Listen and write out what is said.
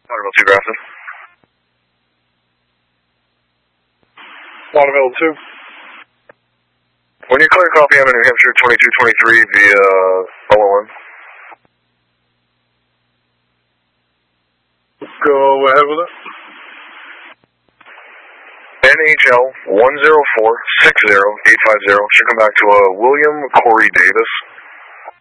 Waterville 2, Grafton. Waterville 2. When you clear, copy, I'm in New Hampshire 2223 via OLN. Go ahead with it. NHL 10460-850 should come back to William Corey Davis.